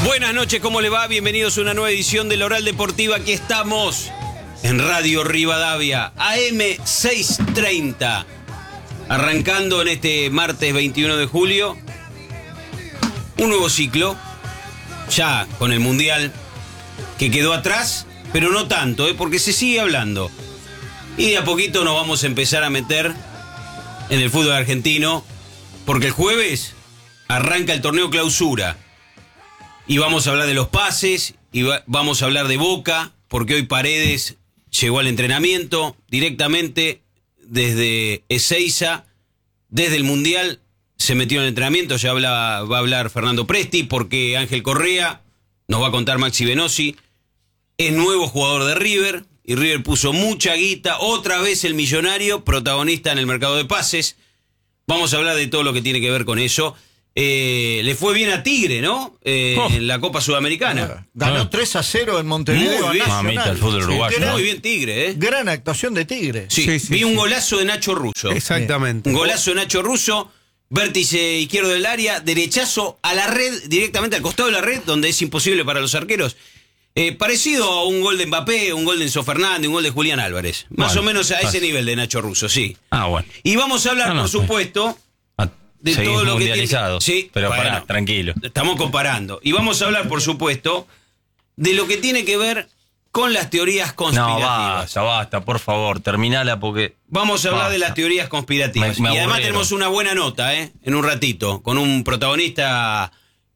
Buenas noches, ¿cómo le va? Bienvenidos a una nueva edición del Oral Deportiva. Aquí estamos en Radio Rivadavia, AM 630. Arrancando en este martes 21 de julio, un nuevo ciclo, ya con el Mundial, que quedó atrás, pero no tanto, porque se sigue hablando. Y de a poquito nos vamos a empezar a meter en el fútbol argentino, porque el jueves arranca el torneo Clausura. Y vamos a hablar de los pases, y vamos a hablar de Boca, porque hoy Paredes llegó al entrenamiento directamente desde Ezeiza, desde el Mundial se metió en el entrenamiento. Ya va a hablar Fernando Presti, porque Ángel Correa, nos va a contar Maxi Venosi, es nuevo jugador de River, y River puso mucha guita, otra vez el millonario, protagonista en el mercado de pases. Vamos a hablar de todo lo que tiene que ver con eso. Le fue bien a Tigre, ¿no? En la Copa Sudamericana. Ganó 3-0 en Montevideo. Muy bien. Mamita, el fútbol uruguayo. Muy bien Tigre, ¿eh? Gran actuación de Tigre. Sí, vi un golazo de Nacho Russo. Exactamente. Un golazo de Nacho Russo, vértice izquierdo del área, derechazo a la red, directamente al costado de la red, donde es imposible para los arqueros. Parecido a un gol de Mbappé, un gol de Enzo Fernández, un gol de Julián Álvarez. Más o menos a ese nivel de Nacho Russo, sí. Ah, bueno. Y vamos a hablar, por supuesto, de todo lo que tiene. Sí, pero bueno, pará, tranquilo. Estamos comparando. Y vamos a hablar, por supuesto, de lo que tiene que ver con las teorías conspirativas. No, basta, por favor, terminala porque... Vamos a hablar de las teorías conspirativas. Me y además aburrieron. tenemos una buena nota, en un ratito, con un protagonista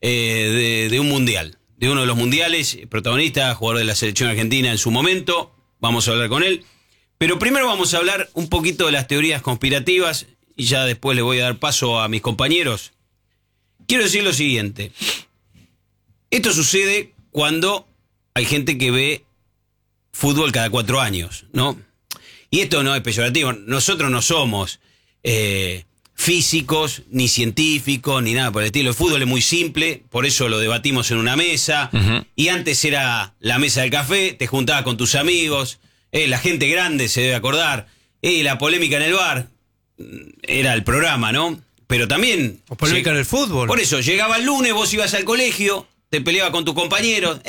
de un mundial. De uno de los mundiales, protagonista, jugador de la selección argentina en su momento. Vamos a hablar con él. Pero primero vamos a hablar un poquito de las teorías conspirativas y ya después le voy a dar paso a mis compañeros. Quiero decir lo siguiente. Esto sucede cuando hay gente que ve fútbol cada 4 años, ¿no? Y esto no es peyorativo. Nosotros no somos físicos, ni científicos, ni nada por el estilo. El fútbol es muy simple, por eso lo debatimos en una mesa. Y antes era la mesa del café, te juntabas con tus amigos, la gente grande se debe acordar, la polémica en el bar, era el programa, ¿no? Pero también... O polémica en el fútbol. Por eso, llegaba el lunes, vos ibas al colegio, te peleabas con tus compañeros,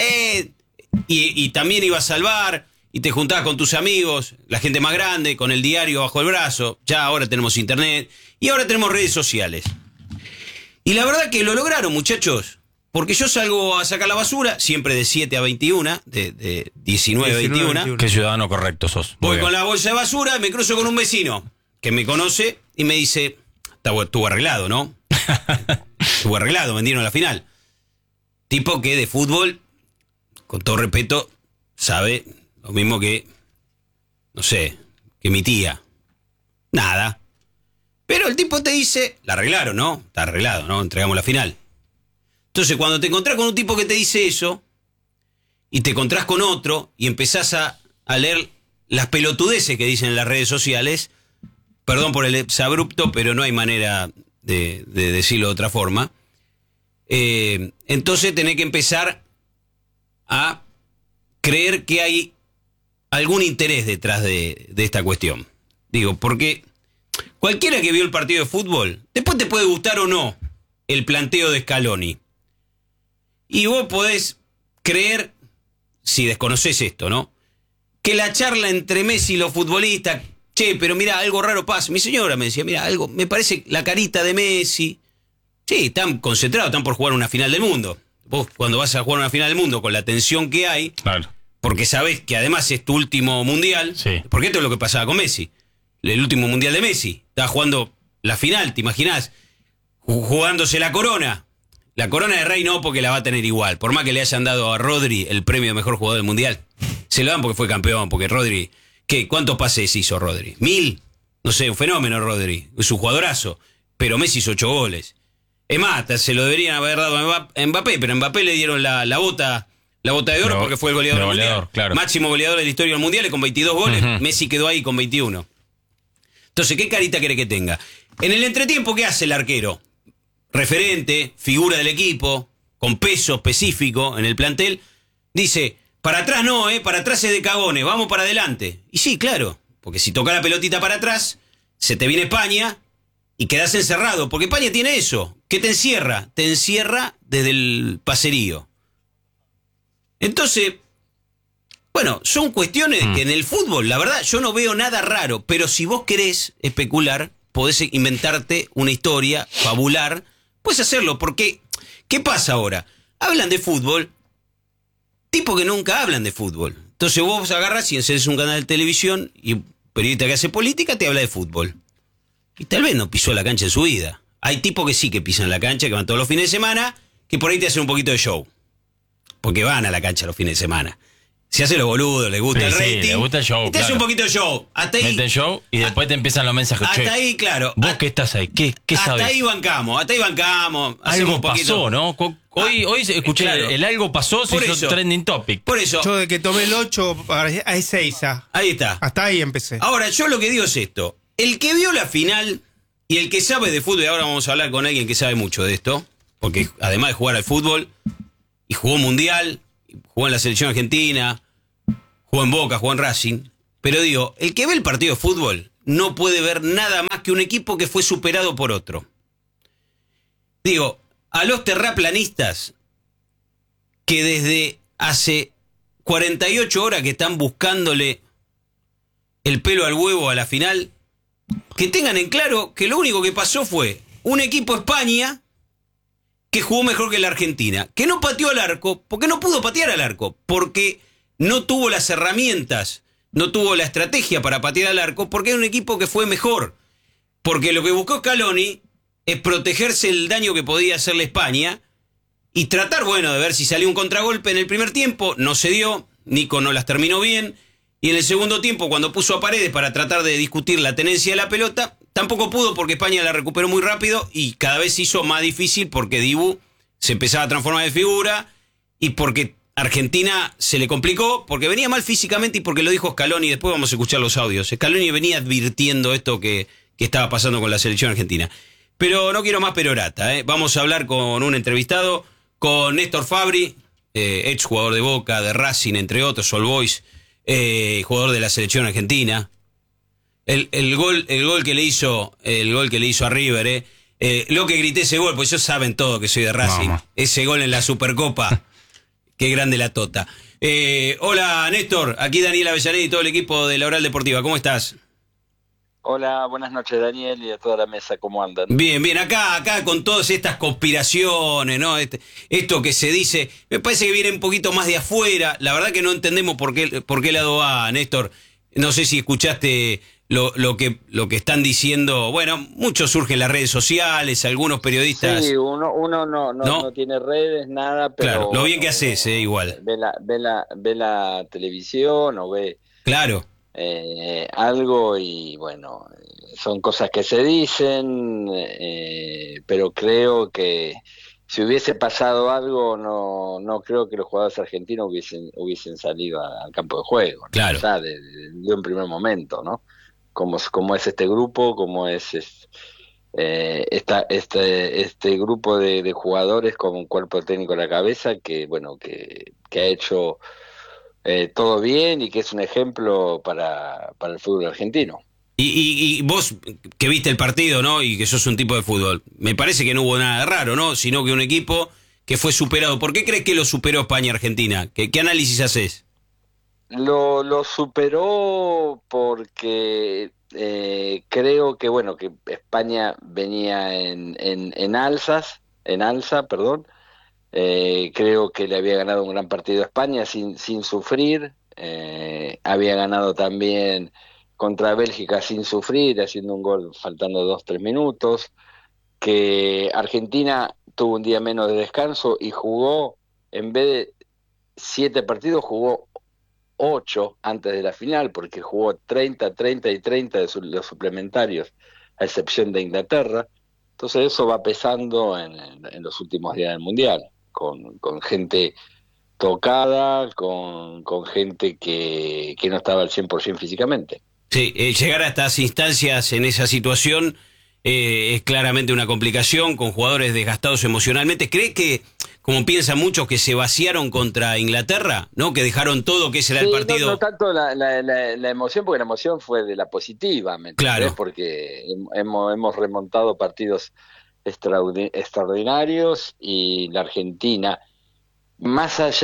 y también ibas al bar, y te juntabas con tus amigos, la gente más grande, con el diario bajo el brazo. Ya ahora tenemos internet, y ahora tenemos redes sociales. Y la verdad que lo lograron, muchachos, porque yo salgo a sacar la basura, siempre de 7 a 21, de 19 a 21. Qué ciudadano correcto sos. Voy con la bolsa de basura, me cruzo con un vecino que me conoce y me dice, estuvo arreglado, ¿no? Estuvo arreglado, vendieron la final. Tipo que de fútbol, con todo respeto, sabe lo mismo que, no sé, que mi tía. Nada. Pero el tipo te dice, la arreglaron, ¿no? Está arreglado, ¿no? Entregamos la final. Entonces, cuando te encontrás con un tipo que te dice eso, y te encontrás con otro, y empezás a leer las pelotudeces que dicen en las redes sociales, perdón por el exabrupto, pero no hay manera de decirlo de otra forma, entonces tenés que empezar a creer que hay algún interés detrás de esta cuestión. Digo, porque cualquiera que vio el partido de fútbol, después te puede gustar o no el planteo de Scaloni. Y vos podés creer, si desconocés esto, ¿no?, que la charla entre Messi y los futbolistas, che, pero mira, algo raro pasa. Mi señora me decía, mira, algo, me parece la carita de Messi. Sí, están concentrados, están por jugar una final del mundo. Vos cuando vas a jugar una final del mundo con la tensión que hay, Claro. porque sabés que además es tu último mundial, Sí. porque esto es lo que pasaba con Messi. El último mundial de Messi. Estaba jugando la final, ¿te imaginás? Jugándose la corona. La corona de Rey no, porque la va a tener igual. Por más que le hayan dado a Rodri el premio de mejor jugador del mundial. Se lo dan porque fue campeón, porque Rodri... ¿Qué? ¿Cuántos pases hizo Rodri? 1000. No sé, un fenómeno Rodri. Es un jugadorazo. Pero Messi hizo 8 goles. Es más, se lo deberían haber dado a Mbappé, pero a Mbappé le dieron la bota de oro porque fue el goleador del mundial. Claro. Máximo goleador de la historia del mundial con 22 goles. Messi quedó ahí con 21. Entonces, ¿qué carita quiere que tenga? En el entretiempo, ¿qué hace el arquero? Referente, figura del equipo, con peso específico en el plantel, dice, para atrás no, para atrás es de cagones, vamos para adelante. Y sí, claro, porque si toca la pelotita para atrás, se te viene España y quedás encerrado, porque España tiene eso, que te encierra desde el paserío. Entonces, bueno, son cuestiones que en el fútbol, la verdad, yo no veo nada raro, pero si vos querés especular, podés inventarte una historia, fabular, puedes hacerlo, porque, ¿qué pasa ahora? Hablan de fútbol, tipo que nunca hablan de fútbol. Entonces vos agarras y encendés un canal de televisión y un periodista que hace política te habla de fútbol. Y tal vez no pisó la cancha en su vida. Hay tipos que sí que pisan la cancha, que van todos los fines de semana, que por ahí te hacen un poquito de show. Porque van a la cancha los fines de semana. Se hace los boludos, les gusta el rating. les gusta el show, y te hace un poquito de show. Hasta ahí. Meten show y después te empiezan los mensajes. Hasta ahí, claro. Vos que estás ahí, ¿qué sabes? Hasta ahí bancamos. Algo pasó, ¿no? Hoy escuché, claro. el algo pasó, se Por hizo eso. trending topic. Por eso. Yo de que tomé el 8 a Ezeiza. Ahí está. Hasta ahí empecé. Ahora, yo lo que digo es esto. El que vio la final y el que sabe de fútbol, y ahora vamos a hablar con alguien que sabe mucho de esto, porque además de jugar al fútbol, y jugó Mundial, jugó en la selección argentina, jugó en Boca, jugó en Racing, pero digo, el que ve el partido de fútbol no puede ver nada más que un equipo que fue superado por otro. Digo, a los terraplanistas que desde hace 48 horas que están buscándole el pelo al huevo a la final, que tengan en claro que lo único que pasó fue un equipo España que jugó mejor que la Argentina, que no pateó al arco, porque no pudo patear al arco, porque no tuvo las herramientas, no tuvo la estrategia para patear al arco, porque era un equipo que fue mejor. Porque lo que buscó Scaloni es protegerse el daño que podía hacerle España y tratar, bueno, de ver si salió un contragolpe en el primer tiempo. No se dio, Nico no las terminó bien. Y en el segundo tiempo, cuando puso a Paredes para tratar de discutir la tenencia de la pelota, tampoco pudo porque España la recuperó muy rápido y cada vez se hizo más difícil porque Dibu se empezaba a transformar de figura y porque Argentina se le complicó, porque venía mal físicamente y porque lo dijo Scaloni. Después vamos a escuchar los audios. Scaloni venía advirtiendo esto que estaba pasando con la selección argentina. Pero no quiero más perorata, ¿eh? Vamos a hablar con un entrevistado, con Néstor Fabri, ex jugador de Boca, de Racing, entre otros, All Boys, jugador de la selección argentina. El gol que le hizo a River, lo que grité ese gol, pues ellos saben todo que soy de Racing. Vamos. Ese gol en la Supercopa, qué grande la tota. Hola Néstor, aquí Daniel Avellaneda y todo el equipo de la Oral Deportiva, ¿cómo estás? Hola, buenas noches Daniel y a toda la mesa, ¿cómo andan? Bien, acá con todas estas conspiraciones, ¿no? Esto que se dice, me parece que viene un poquito más de afuera. La verdad que no entendemos por qué lado va, Néstor. No sé si escuchaste lo que están diciendo. Bueno, mucho surge en las redes sociales, algunos periodistas. Sí, uno no tiene redes, nada, pero... Claro, lo bien que haces, igual. Ve la televisión o ve... Claro. Algo y bueno, son cosas que se dicen, pero creo que si hubiese pasado algo no creo que los jugadores argentinos hubiesen salido al campo de juego, ¿no? Claro. O sea, de un primer momento, ¿no? Como es este grupo, como es este grupo de jugadores con un cuerpo técnico a la cabeza que bueno que ha hecho todo bien y que es un ejemplo para el fútbol argentino. Y vos que viste el partido, ¿no? Y que sos un tipo de fútbol, me parece que no hubo nada de raro, ¿no? Sino que un equipo que fue superado. ¿Por qué crees que lo superó España-Argentina? ¿Qué análisis haces? Lo superó porque creo que bueno que España venía en alza, perdón. Creo que le había ganado un gran partido a España sin sufrir, había ganado también contra Bélgica sin sufrir, haciendo un gol faltando 2-3 minutos, que Argentina tuvo un día menos de descanso y jugó, en vez de 7 partidos, jugó 8 antes de la final, porque jugó 30 y 30 de los suplementarios, a excepción de Inglaterra. Entonces eso va pesando en los últimos días del Mundial, con gente tocada, con gente que no estaba al 100% físicamente. Sí, llegar a estas instancias en esa situación es claramente una complicación, con jugadores desgastados emocionalmente. ¿Cree que, como piensan muchos, que se vaciaron contra Inglaterra, ¿no? Que dejaron todo, que ese era el partido. No tanto la emoción, porque la emoción fue de la positiva, ¿me entiendes? Claro. Porque hemos remontado partidos extraordinarios y la Argentina, más allá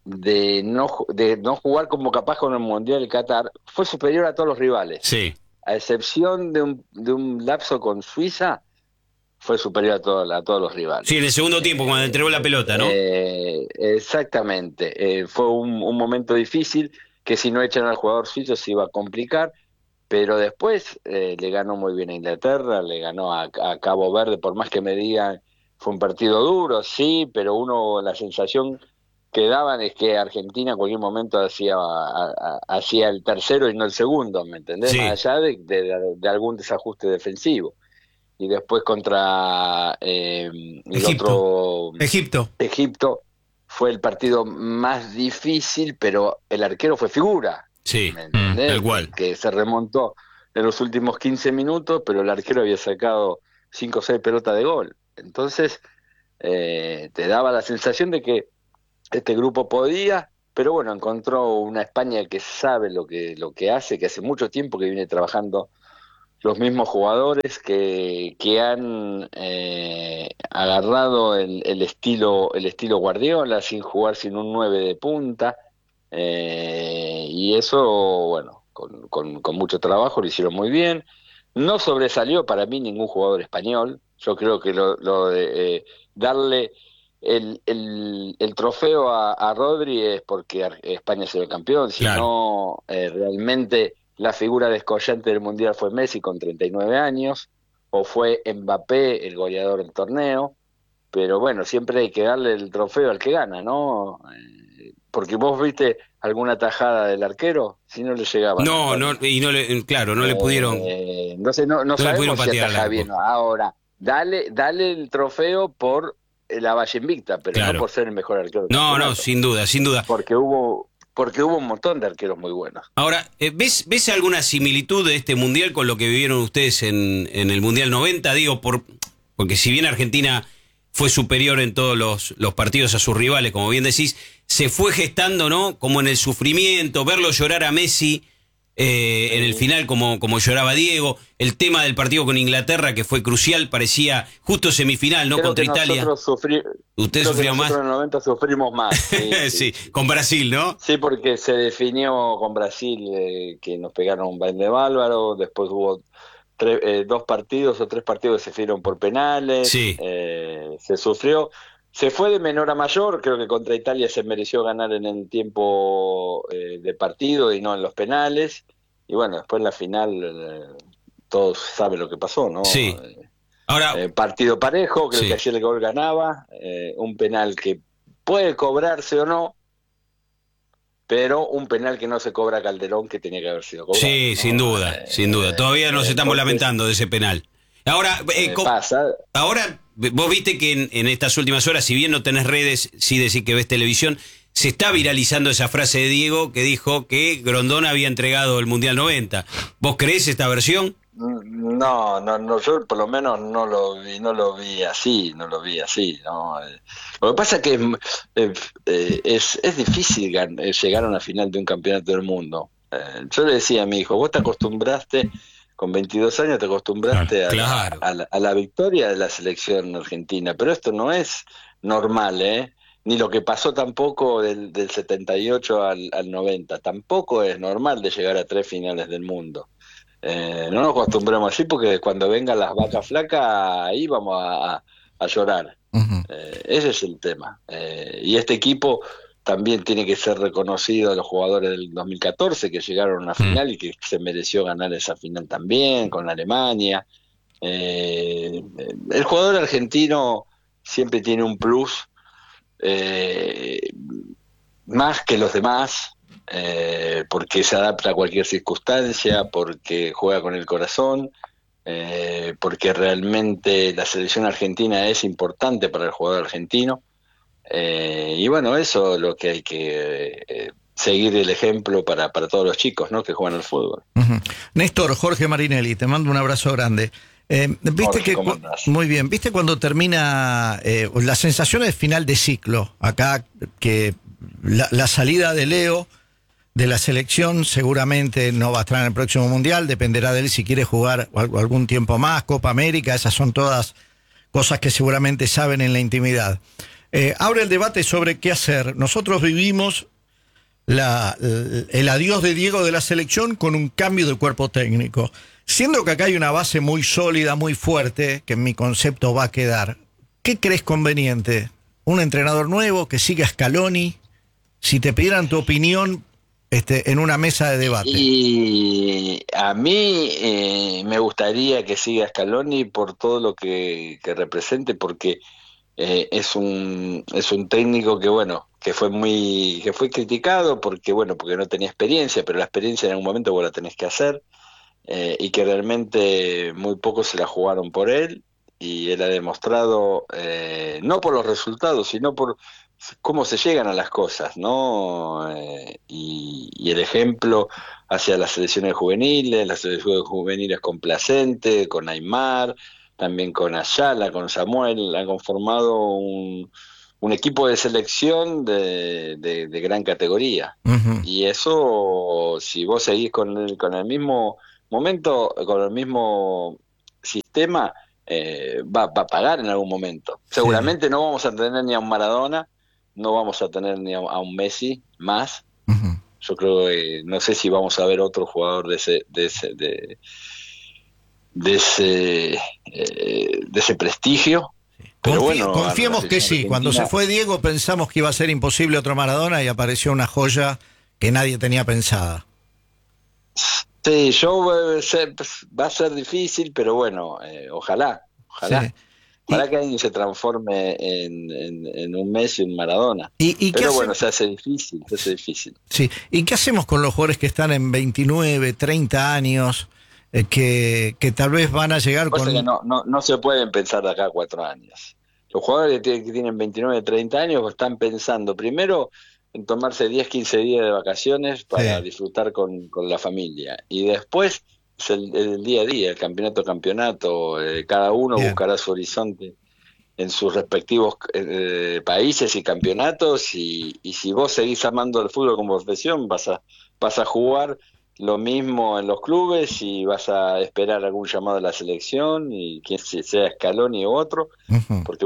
de no jugar como capaz con el Mundial de Qatar, fue superior a todos los rivales. Sí. A excepción de un lapso con Suiza, fue superior a todos los rivales. Sí, en el segundo tiempo, cuando entregó la pelota, ¿no? Exactamente. Fue un momento difícil que si no echan al jugador suizo se iba a complicar, pero después le ganó muy bien a Inglaterra, le ganó a Cabo Verde, por más que me digan, fue un partido duro, sí, pero la sensación que daban es que Argentina en cualquier momento hacía el tercero y no el segundo, ¿me entendés? Sí. Más allá de algún desajuste defensivo. Y después contra Egipto. Egipto fue el partido más difícil, pero el arquero fue figura. Sí, ¿Me entendés? tal cual. Que se remontó en los últimos 15 minutos, pero el arquero había sacado 5 o 6 pelotas de gol. Entonces, te daba la sensación de que este grupo podía, pero bueno, encontró una España que sabe lo que hace, que hace mucho tiempo que viene trabajando los mismos jugadores que han agarrado el estilo Guardiola, sin jugar sin un 9 de punta, y eso, bueno, con mucho trabajo lo hicieron muy bien. No sobresalió para mí ningún jugador español. Yo creo que lo de darle el trofeo a Rodri es porque España es el campeón, si no, realmente la figura descollante del Mundial fue Messi con 39 años, o fue Mbappé el goleador del torneo, pero bueno, siempre hay que darle el trofeo al que gana, ¿no? Porque vos viste alguna tajada del arquero, si no le llegaba. No, y no le pudieron. Entonces no sabemos si ataja bien. Ahora, dale el trofeo por la Valle Invicta, pero no por ser el mejor arquero. No, sin duda. Porque hubo un montón de arqueros muy buenos. Ahora, ¿ves alguna similitud de este Mundial con lo que vivieron ustedes en el Mundial 90? Digo, porque si bien Argentina fue superior en todos los partidos a sus rivales, como bien decís, se fue gestando, ¿no? Como en el sufrimiento, verlo llorar a Messi en el final como lloraba Diego, el tema del partido con Inglaterra que fue crucial, parecía justo semifinal, ¿no? Contra Italia. Ustedes sufrieron más. Nosotros en el 90 sufrimos más. Sí, con Brasil, ¿no? Sí, porque se definió con Brasil que nos pegaron un baile bárbaro, después hubo 2 partidos o 3 partidos que se fueron por penales, se sufrió. Se fue de menor a mayor, creo que contra Italia se mereció ganar en el tiempo de partido y no en los penales. Y bueno, después en la final todos saben lo que pasó, ¿no? Sí. Ahora, partido parejo, creo que ayer el gol ganaba, un penal que puede cobrarse o no, pero un penal que no se cobra Calderón que tenía que haber sido cobrado. Sí, ¿no? sin duda. Todavía nos estamos lamentando de ese penal. Ahora, ahora vos viste que en estas últimas horas, si bien no tenés redes, sí decís que ves televisión, se está viralizando esa frase de Diego que dijo que Grondona había entregado el Mundial 90. ¿Vos creés esta versión? No, yo por lo menos no lo vi así, ¿no? Lo que pasa es que es difícil llegar a una final de un campeonato del mundo. Yo le decía a mi hijo, vos te acostumbraste, con 22 años te acostumbraste a la victoria de la selección argentina, pero esto no es normal, ni lo que pasó tampoco del 78 al 90, tampoco es normal de llegar a 3 finales del mundo. No nos acostumbramos así porque cuando vengan las vacas flacas ahí vamos a llorar. Uh-huh. Ese es el tema. Y este equipo también tiene que ser reconocido a los jugadores del 2014 que llegaron a una final y que se mereció ganar esa final también con Alemania. El jugador argentino siempre tiene un plus más que los demás. Porque se adapta a cualquier circunstancia, porque juega con el corazón, porque realmente la selección argentina es importante para el jugador argentino, y bueno, eso es lo que hay que seguir el ejemplo para todos los chicos, ¿no? Que juegan al fútbol. Uh-huh. Néstor, Jorge Marinelli, te mando un abrazo grande. Viste que muy bien, viste cuando termina la sensación de final de ciclo acá, que la salida de Leo de la selección seguramente no va a estar en el próximo Mundial, dependerá de él si quiere jugar algún tiempo más, Copa América, esas son todas cosas que seguramente saben en la intimidad. abre el debate sobre qué hacer. Nosotros vivimos el adiós de Diego de la selección con un cambio de cuerpo técnico. Siendo que acá hay una base muy sólida, muy fuerte, que en mi concepto va a quedar, ¿qué crees conveniente? ¿Un entrenador nuevo que siga Scaloni? Si te pidieran tu opinión en una mesa de debate. Y a mí me gustaría que siga Scaloni por todo lo que represente, porque es un técnico que fue criticado porque no tenía experiencia, pero la experiencia en algún momento vos la tenés que hacer, y que realmente muy pocos se la jugaron por él, y él ha demostrado, no por los resultados, sino por cómo se llegan a las cosas, ¿no? Y el ejemplo hacia las selecciones juveniles complacente, con Aymar, también con Ayala, con Samuel, han conformado un equipo de selección de gran categoría. Uh-huh. Y eso, si vos seguís con el mismo momento, con el mismo sistema, va a pagar en algún momento. Seguramente no vamos a tener ni a un Maradona, no vamos a tener ni a un Messi más. Uh-huh. Yo creo que no sé si vamos a ver otro jugador de ese prestigio. Pero confiemos que sí. Cuando se fue Diego pensamos que iba a ser imposible otro Maradona y apareció una joya que nadie tenía pensada. Sí, va a ser difícil, pero ojalá. Sí. Ojalá que alguien se transforme en un Messi, un Maradona. Pero se hace difícil. Sí. ¿Y qué hacemos con los jugadores que están en 29, 30 años, que tal vez van a llegar con... Que no se pueden pensar de acá a 4 años. Los jugadores que tienen 29, 30 años están pensando primero en tomarse 10, 15 días de vacaciones para disfrutar con la familia. Y después es el día a día, el campeonato. Cada uno buscará su horizonte en sus respectivos países y campeonatos. Y si vos seguís amando el fútbol como profesión, vas a jugar lo mismo en los clubes y vas a esperar algún llamado de la selección, y que sea Scaloni u otro. Uh-huh. Porque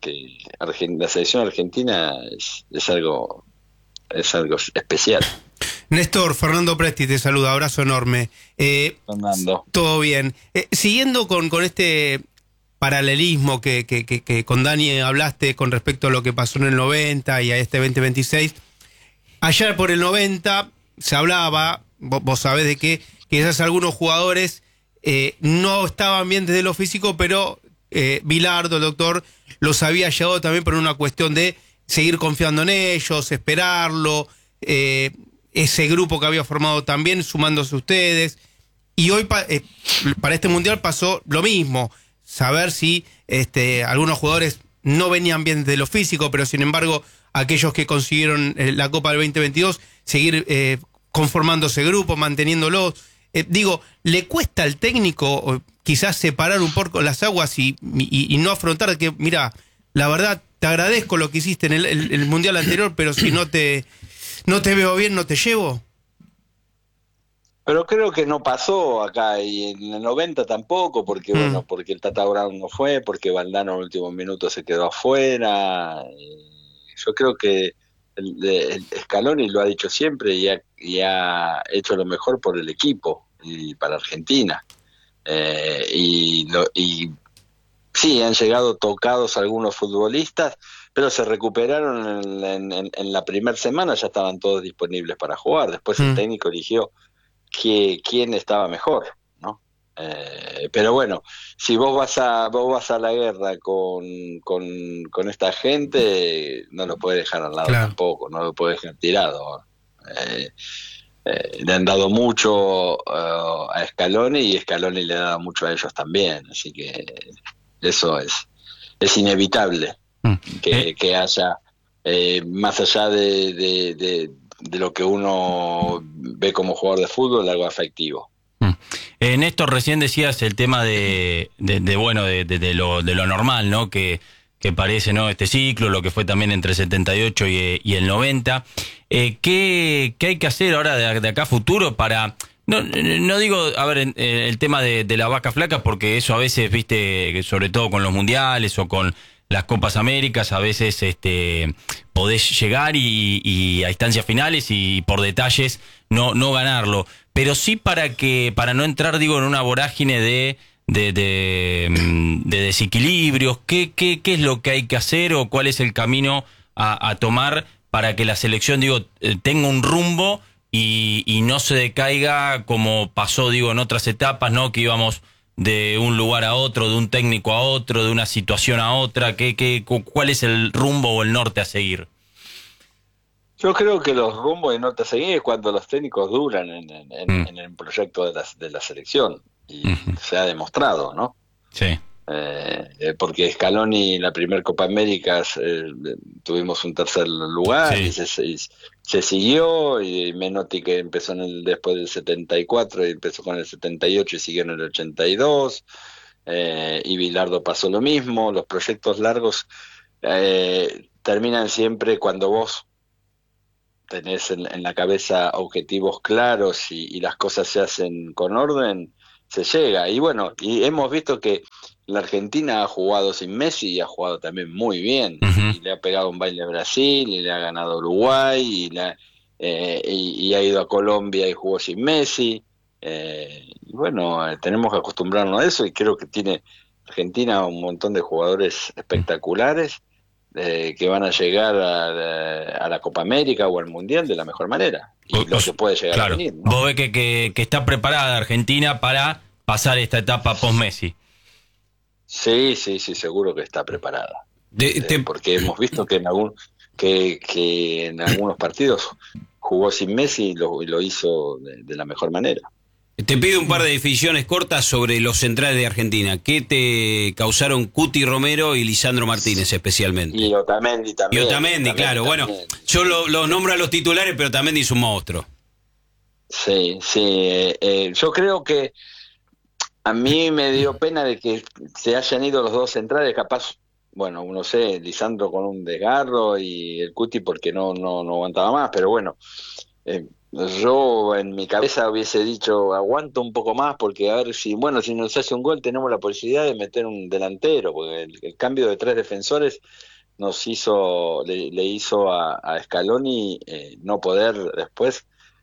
la selección argentina es algo especial. Néstor, Fernando Presti te saluda, abrazo enorme. Fernando. Todo bien. Siguiendo con este paralelismo que con Dani hablaste con respecto a lo que pasó en el 90 y a este 2026, ayer por el 90 se hablaba, vos sabés de que quizás algunos jugadores no estaban bien desde lo físico, pero Bilardo, el doctor, los había llevado también por una cuestión de seguir confiando en ellos, esperarlo, ese grupo que había formado también, sumándose ustedes. Y hoy para este Mundial pasó lo mismo, saber si algunos jugadores no venían bien desde lo físico, pero sin embargo aquellos que consiguieron la Copa del 2022, seguir conformando ese grupo, manteniéndolo. ¿Le cuesta al técnico quizás separar un poco las aguas y no afrontar que, mira, la verdad, te agradezco lo que hiciste en el Mundial anterior, pero si no te veo bien, no te llevo? Pero creo que no pasó acá, y en el 90 tampoco, porque porque el Tata Brown no fue, porque Valdano en el último minuto se quedó afuera. Yo creo que el Scaloni lo ha dicho siempre y ha hecho lo mejor por el equipo y para Argentina. Y sí, han llegado tocados algunos futbolistas, pero se recuperaron en la primera semana, ya estaban todos disponibles para jugar. Después el técnico eligió quién estaba mejor, ¿no? Pero si vos vas a la guerra con esta gente, no lo puedes dejar al lado tampoco, no lo puedes dejar tirado. Le han dado mucho a Scaloni, y Scaloni le ha dado mucho a ellos también, así que eso es inevitable que haya, más allá de lo que uno ve como jugador de fútbol, algo afectivo. Néstor, recién decías el tema de lo normal, ¿no? Que parece, ¿no? Este ciclo, lo que fue también entre el 78 y el 90. ¿Qué hay que hacer ahora de acá a futuro para... No digo, a ver, el tema de la vaca flaca, porque eso a veces, viste, sobre todo con los mundiales o con las Copas Américas, a veces podés llegar y a instancias finales y por detalles no ganarlo. Pero sí para no entrar, digo, en una vorágine de desequilibrios, ¿qué es lo que hay que hacer o cuál es el camino a tomar para que la selección, digo, tenga un rumbo y no se decaiga como pasó, digo, en otras etapas, ¿no? Que íbamos de un lugar a otro, de un técnico a otro, de una situación a otra. ¿Cuál es el rumbo o el norte a seguir? Yo creo que los rumbos y norte a seguir es cuando los técnicos duran en el proyecto de la selección, y se ha demostrado, ¿no? Sí. Porque Scaloni, la primer Copa América, tuvimos un tercer lugar, sí, y se siguió, y Menotti, que empezó después del 74 y empezó con el 78 y siguió en el 82, y Bilardo pasó lo mismo. Los proyectos largos terminan siempre cuando vos tenés en la cabeza objetivos claros y las cosas se hacen con orden, se llega. Y bueno, y hemos visto que la Argentina ha jugado sin Messi y ha jugado también muy bien, y le ha pegado un baile a Brasil, y le ha ganado a Uruguay, y ha ido a Colombia y jugó sin Messi. Y bueno, tenemos que acostumbrarnos a eso, y creo que tiene Argentina un montón de jugadores espectaculares que van a llegar a la Copa América o al Mundial de la mejor manera, y lo que puede llegar a venir, ¿no? Vos ves que está preparada Argentina para pasar esta etapa post-Messi. Sí, seguro que está preparada. Porque hemos visto que en algunos partidos jugó sin Messi y lo hizo de la mejor manera. Te pido un par de definiciones cortas sobre los centrales de Argentina. ¿Qué te causaron Cuti Romero y Lisandro Martínez especialmente? Y Otamendi también. Y Otamendi, claro. También. Bueno, yo lo nombro a los titulares, pero Otamendi es un monstruo. Sí. Yo creo que a mí me dio pena de que se hayan ido los dos centrales, capaz, bueno, no sé, Lisandro con un desgarro y el Cuti porque no aguantaba más, pero bueno, yo en mi cabeza hubiese dicho, aguanto un poco más porque a ver si nos hace un gol tenemos la posibilidad de meter un delantero, porque el cambio de 3 defensores le hizo a Scaloni no poder después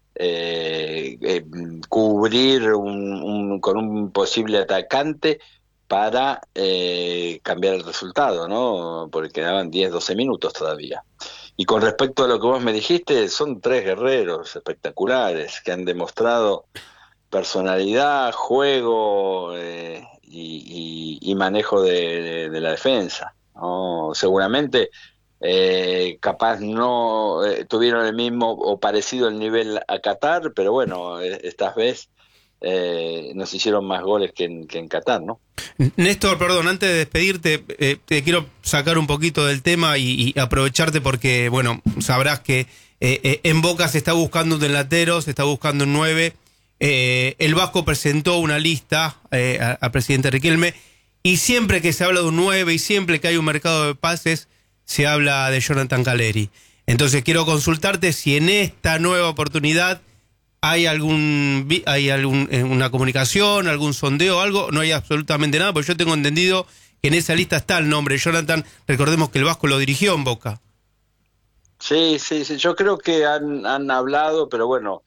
cubrir con un posible atacante para cambiar el resultado, ¿no? Porque quedaban 10-12 minutos todavía. Y con respecto a lo que vos me dijiste, son 3 guerreros espectaculares que han demostrado personalidad, juego y manejo de la defensa, ¿no? Seguramente capaz no tuvieron el mismo o parecido el nivel a Qatar, pero bueno, esta vez nos hicieron más goles que en Qatar, ¿no? Néstor, perdón, antes de despedirte, te quiero sacar un poquito del tema y aprovecharte porque, bueno, sabrás que en Boca se está buscando un delantero, se está buscando un 9. El Vasco presentó una lista al presidente Riquelme, y siempre que se habla de un 9 y siempre que hay un mercado de pases, se habla de Jonathan Calleri. Entonces quiero consultarte si en esta nueva oportunidad hay una comunicación, algún sondeo, algo. No hay absolutamente nada, porque yo tengo entendido que en esa lista está el nombre de Jonathan. Recordemos que el Vasco lo dirigió en Boca. Sí, yo creo que han hablado, pero bueno,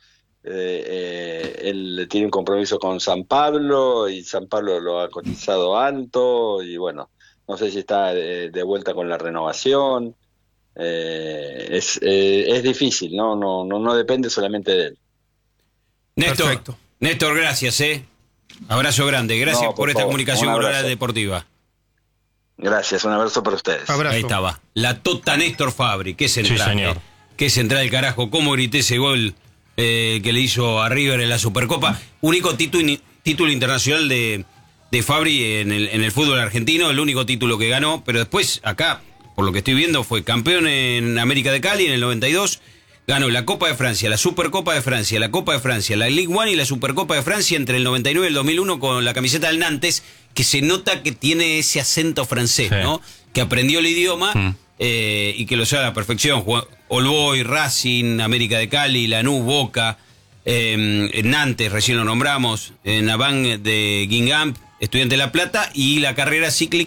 él tiene un compromiso con San Pablo y San Pablo lo ha cotizado alto, y bueno, no sé si está de vuelta con la renovación. Es difícil, no depende solamente de él. Néstor, gracias, abrazo grande, gracias por esta comunicación oral deportiva. Gracias, un abrazo para ustedes. Abrazo. Ahí estaba, la tota Néstor Fabri, qué central, sí, señor. Qué central el carajo, cómo grité ese gol que le hizo a River en la Supercopa, único título internacional de Fabri en el fútbol argentino, el único título que ganó, pero después acá, por lo que estoy viendo, fue campeón en América de Cali en el 92, ganó la Copa de Francia, la Supercopa de Francia, la Copa de Francia, la Ligue 1 y la Supercopa de Francia entre el 99 y el 2001 con la camiseta del Nantes, que se nota que tiene ese acento francés, sí, ¿no? Que aprendió el idioma y que lo sabe a la perfección. All Boys, Racing, América de Cali, Lanús, Boca, Nantes, recién lo nombramos, Navan de Guingamp, Estudiante de La Plata, y la carrera cíclica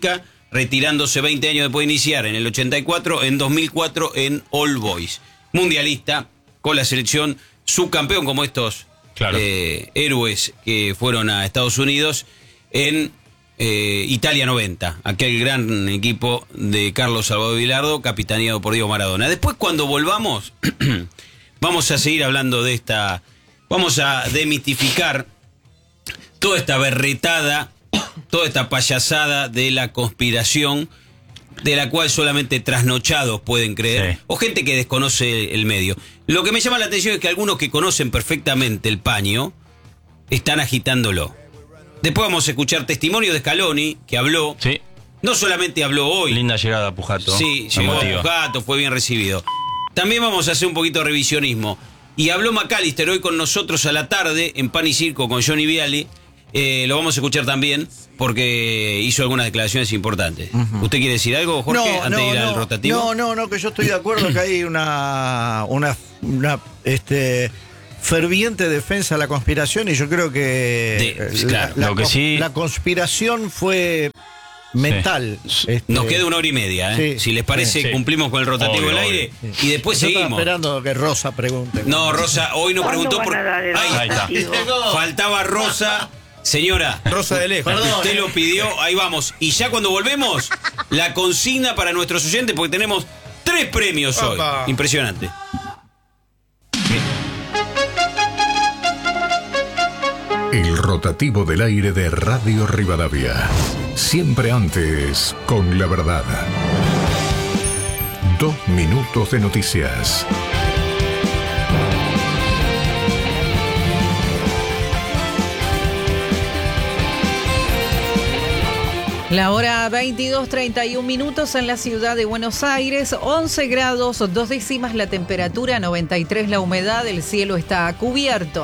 retirándose 20 años después de iniciar en el 84, en 2004 en All Boys. Mundialista con la selección, subcampeón como estos héroes que fueron a Estados Unidos en Italia 90, aquel gran equipo de Carlos Salvador Vilardo, capitaneado por Diego Maradona. Después, cuando volvamos, vamos a seguir hablando de esta, vamos a demitificar toda esta berretada, toda esta payasada de la conspiración, de la cual solamente trasnochados pueden creer, o gente que desconoce el medio. Lo que me llama la atención es que algunos que conocen perfectamente el paño están agitándolo. Después vamos a escuchar testimonio de Scaloni, que habló. Sí. No solamente habló hoy. Linda llegada a Pujato. Sí, llegó a Pujato, fue bien recibido. También vamos a hacer un poquito de revisionismo. Y habló McAllister hoy con nosotros a la tarde en Pan y Circo con Johnny Viale. Lo vamos a escuchar también porque hizo algunas declaraciones importantes. ¿Usted quiere decir algo, Jorge, antes de ir al rotativo? No, que yo estoy de acuerdo que hay una ferviente defensa de la conspiración, y yo creo que la conspiración fue mental. Nos queda 1 hora y media, ¿eh? Si les parece, cumplimos con el rotativo del aire y después seguimos. Estaba esperando que Rosa pregunte. No, Rosa hoy no preguntó por... Ahí está. Faltaba Rosa. Señora, Rosa de lejos. Perdón, usted lo pidió, ahí vamos. Y ya cuando volvemos, la consigna para nuestros oyentes, porque tenemos 3 premios hoy. Impresionante. El rotativo del aire de Radio Rivadavia. Siempre antes con la verdad. 2 minutos de noticias. La hora 22:31 en la ciudad de Buenos Aires, 11 grados 2 décimas la temperatura, 93 la humedad, el cielo está cubierto.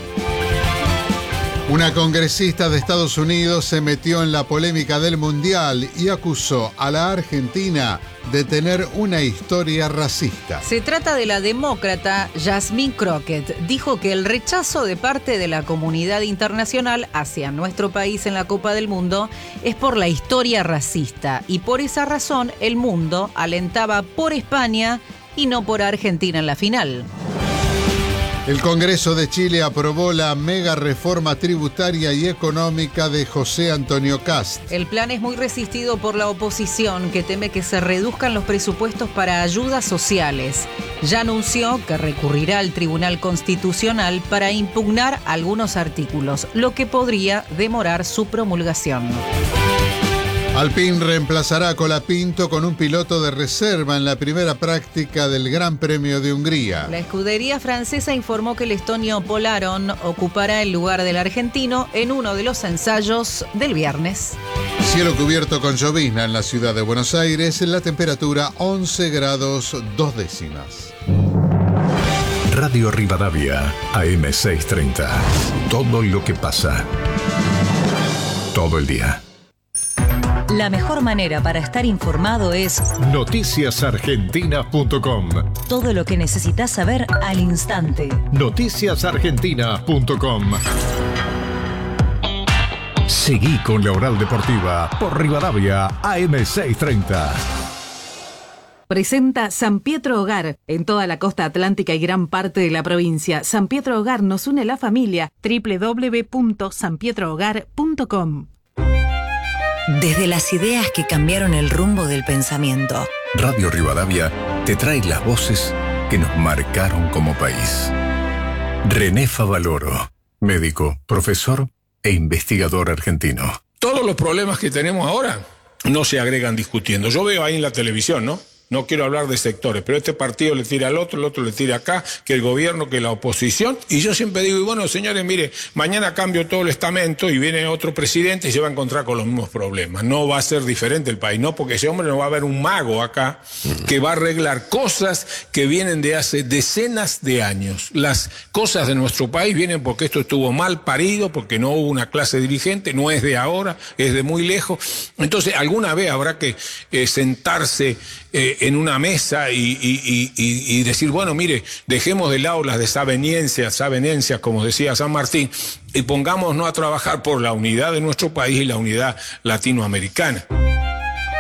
Una congresista de Estados Unidos se metió en la polémica del Mundial y acusó a la Argentina de tener una historia racista. Se trata de la demócrata Jasmine Crockett. Dijo que el rechazo de parte de la comunidad internacional hacia nuestro país en la Copa del Mundo es por la historia racista, y por esa razón el mundo alentaba por España y no por Argentina en la final. El Congreso de Chile aprobó la mega reforma tributaria y económica de José Antonio Kast. El plan es muy resistido por la oposición, que teme que se reduzcan los presupuestos para ayudas sociales. Ya anunció que recurrirá al Tribunal Constitucional para impugnar algunos artículos, lo que podría demorar su promulgación. Alpine reemplazará a Colapinto con un piloto de reserva en la primera práctica del Gran Premio de Hungría. La escudería francesa informó que el estonio Pol Aron ocupará el lugar del argentino en uno de los ensayos del viernes. Cielo cubierto con llovizna en la ciudad de Buenos Aires, la temperatura 11 grados 2 décimas. Radio Rivadavia, AM630. Todo lo que pasa. Todo el día. La mejor manera para estar informado es noticiasargentina.com. Todo lo que necesitas saber al instante. Noticiasargentina.com. Seguí con la Oral Deportiva por Rivadavia AM630. Presenta San Pietro Hogar, en toda la costa atlántica y gran parte de la provincia. San Pietro Hogar nos une la familia. www.sanpietrohogar.com. Desde las ideas que cambiaron el rumbo del pensamiento. Radio Rivadavia te trae las voces que nos marcaron como país. René Favaloro, médico, profesor e investigador argentino. Todos los problemas que tenemos ahora no se agregan discutiendo. Yo veo ahí en la televisión, ¿no? No quiero hablar de sectores, pero este partido le tira al otro, el otro le tira acá, que el gobierno, que la oposición. Y yo siempre digo, y bueno, señores, mire, mañana cambio todo el estamento y viene otro presidente y se va a encontrar con los mismos problemas. No va a ser diferente el país, no, porque ese hombre no va a haber un mago acá que va a arreglar cosas que vienen de hace decenas de años. Las cosas de nuestro país vienen porque esto estuvo mal parido, porque no hubo una clase dirigente, no es de ahora, es de muy lejos. Entonces, alguna vez habrá que sentarse en una mesa y decir, bueno, mire, dejemos de lado las desavenencias, como decía San Martín, y pongámonos a trabajar por la unidad de nuestro país y la unidad latinoamericana.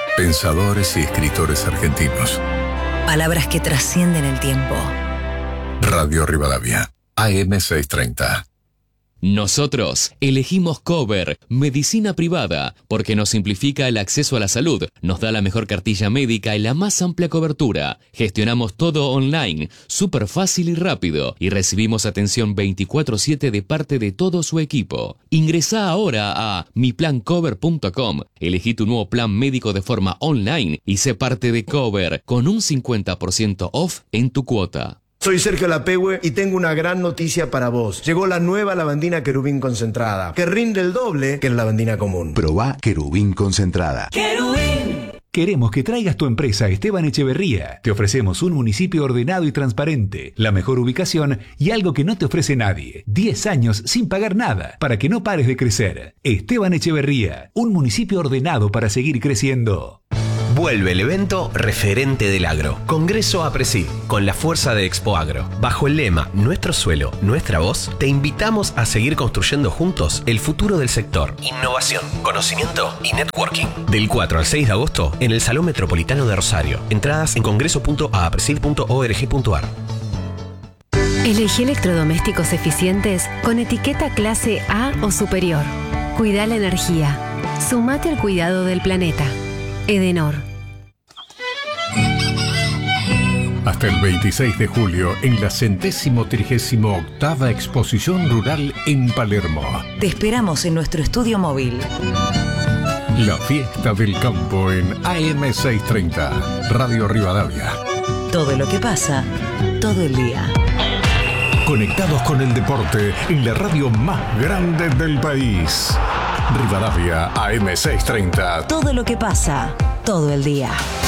Pensadores y escritores argentinos. Palabras que trascienden el tiempo. Radio Rivadavia, AM630. Nosotros elegimos Cover, medicina privada, porque nos simplifica el acceso a la salud, nos da la mejor cartilla médica y la más amplia cobertura. Gestionamos todo online, súper fácil y rápido, y recibimos atención 24/7 de parte de todo su equipo. Ingresá ahora a miplancover.com, elegí tu nuevo plan médico de forma online y sé parte de Cover, con un 50% off en tu cuota. Soy Sergio Lapehue y tengo una gran noticia para vos. Llegó la nueva lavandina Querubín concentrada, que rinde el doble que la lavandina común. Probá Querubín concentrada. ¡Querubín! Queremos que traigas tu empresa a Esteban Echeverría. Te ofrecemos un municipio ordenado y transparente, la mejor ubicación y algo que no te ofrece nadie. 10 años sin pagar nada, para que no pares de crecer. Esteban Echeverría, un municipio ordenado para seguir creciendo. Vuelve el evento referente del agro, Congreso APRESID, con la fuerza de Expo Agro. Bajo el lema Nuestro suelo, nuestra voz, te invitamos a seguir construyendo juntos el futuro del sector. Innovación, conocimiento y networking. Del 4 al 6 de agosto en el Salón Metropolitano de Rosario. Entradas en congreso.apresid.org.ar. Elegí electrodomésticos eficientes con etiqueta clase A o superior. Cuida la energía. Sumate al cuidado del planeta. Edenor. Hasta el 26 de julio en la 138ª Exposición Rural en Palermo. Te esperamos en nuestro estudio móvil. La fiesta del campo en AM630, Radio Rivadavia. Todo lo que pasa, todo el día. Conectados con el deporte en la radio más grande del país. Rivadavia AM630. Todo lo que pasa, todo el día.